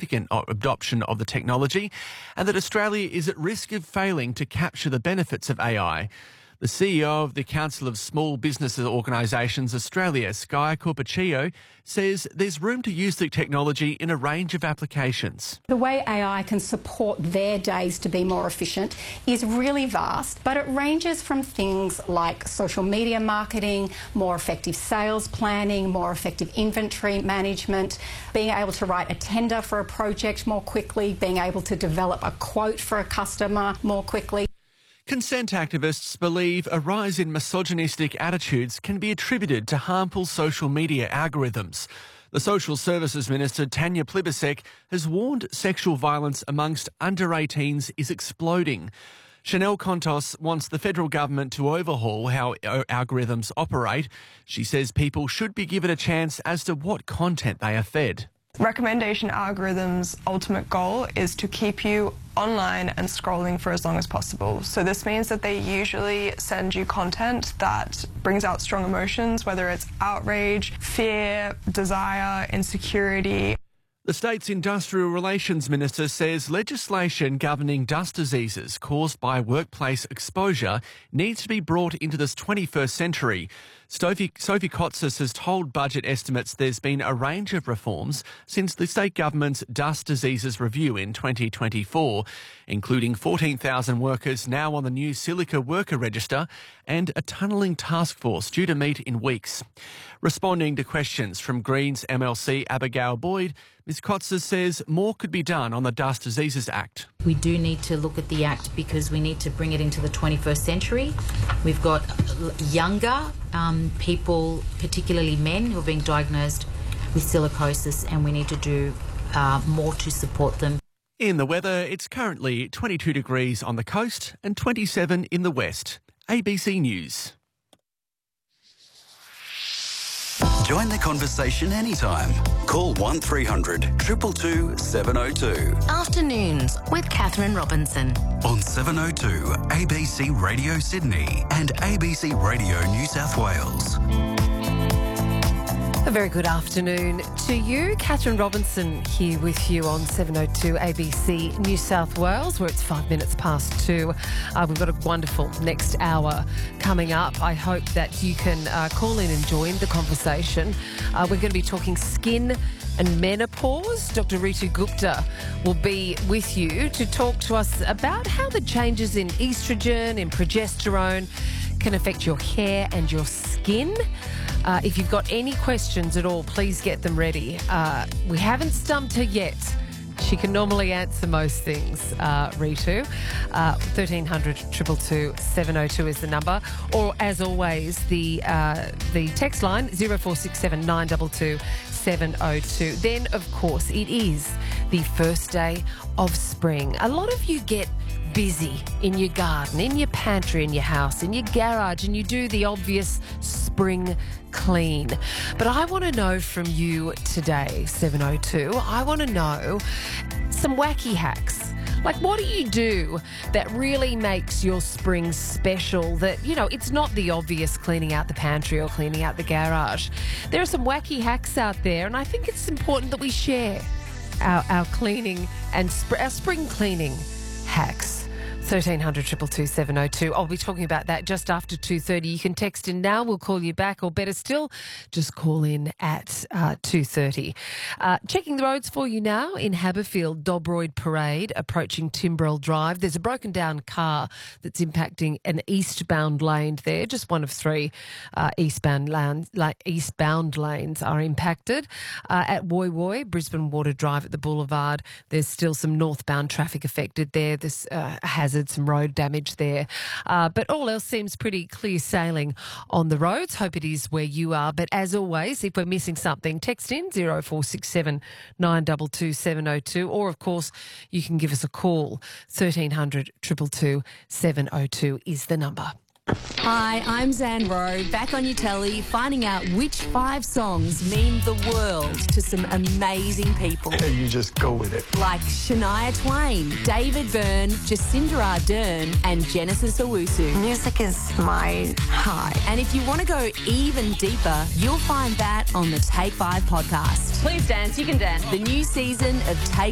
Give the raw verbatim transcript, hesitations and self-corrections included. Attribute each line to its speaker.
Speaker 1: significant adoption of the technology and that Australia is at risk of failing to capture the benefits of A I. The C E O of the Council of Small Business Organisations Australia, Sky Corpaccio, says there's room to use the technology in a range of applications.
Speaker 2: The way A I can support their days to be more efficient is really vast, but it ranges from things like social media marketing, more effective sales planning, more effective inventory management, being able to write a tender for a project more quickly, being able to develop a quote for a customer more quickly.
Speaker 1: Consent activists believe a rise in misogynistic attitudes can be attributed to harmful social media algorithms. The Social Services Minister, Tanya Plibersek, has warned sexual violence amongst under eighteens is exploding. Chanel Contos wants the federal government to overhaul how algorithms operate. She says people should be given a chance as to what content they are fed.
Speaker 3: Recommendation algorithms' ultimate goal is to keep you online and scrolling for as long as possible. So this means that they usually send you content that brings out strong emotions, whether it's outrage, fear, desire, insecurity.
Speaker 1: The state's Industrial Relations Minister says legislation governing dust diseases caused by workplace exposure needs to be brought into this twenty-first century. Sophie, Sophie Kotsis has told Budget Estimates there's been a range of reforms since the state government's dust diseases review in twenty twenty-four, including fourteen thousand workers now on the new Silica Worker Register and a tunnelling task force due to meet in weeks. Responding to questions from Greens M L C Abigail Boyd, Miz Kotsis says more could be done on the Dust Diseases Act.
Speaker 4: We do need to look at the Act because we need to bring it into the twenty-first century. We've got younger um, people, particularly men, who are being diagnosed with silicosis, and we need to do uh, more to support them.
Speaker 1: In the weather, it's currently twenty-two degrees on the coast and twenty-seven in the west. A B C News.
Speaker 5: Join the conversation anytime. Call one three hundred, two two two, seven oh two.
Speaker 6: Afternoons with Catherine Robinson.
Speaker 5: On seven oh two A B C Radio Sydney and A B C Radio New South Wales.
Speaker 7: A very good afternoon to you. Catherine Robinson here with you on seven oh two A B C New South Wales, where it's five minutes past two. Uh, we've got a wonderful next hour coming up. I hope that you can uh, call in and join the conversation. Uh, we're going to be talking skin and menopause. Doctor Ritu Gupta will be with you to talk to us about how the changes in estrogen and progesterone can affect your hair and your skin. Uh, if you've got any questions at all, please get them ready. Uh, we haven't stumped her yet. She can normally answer most things, uh, Ritu. Uh, thirteen hundred, two two two, seven oh two is the number. Or, as always, the uh, the text line, zero four six seven, nine two two, seven oh two. Then, of course, it is the first day of spring. A lot of you get busy in your garden, in your pantry, in your house, in your garage, and you do the obvious spring clean. But I want to know from you today, seven oh two, I want to know some wacky hacks. Like, what do you do that really makes your spring special? That, you know, it's not the obvious cleaning out the pantry or cleaning out the garage. There are some wacky hacks out there, and I think it's important that we share our, our cleaning and sp- our spring cleaning hacks. thirteen hundred, two two two, seven oh two. I'll be talking about that just after two thirty. You can text in now. We'll call you back. Or better still, just call in at uh, two thirty. Uh, checking the roads for you now in Haberfield, Dobroyd Parade, approaching Timbrell Drive. There's a broken down car that's impacting an eastbound lane there. Just one of three uh, eastbound, land, like eastbound lanes are impacted. Uh, at Woy Woy, Brisbane Water Drive at the Boulevard, there's still some northbound traffic affected there. There's uh, a hazard, some road damage there. Uh, but all else seems pretty clear sailing on the roads. Hope it is where you are. But as always, if we're missing something, text in zero four six seven, nine two two, seven oh two. Or, of course, you can give us a call. thirteen hundred, two two two, seven oh two is the number.
Speaker 6: Hi, I'm Zan Rowe, back on your telly, finding out which five songs mean the world to some amazing people.
Speaker 8: Yeah, you just go with it.
Speaker 6: Like Shania Twain, David Byrne, Jacinda Ardern and Genesis Owusu.
Speaker 9: Music is my high.
Speaker 6: And if you want to go even deeper, you'll find that on the Take Five podcast.
Speaker 9: Please dance, you can dance.
Speaker 6: The new season of Take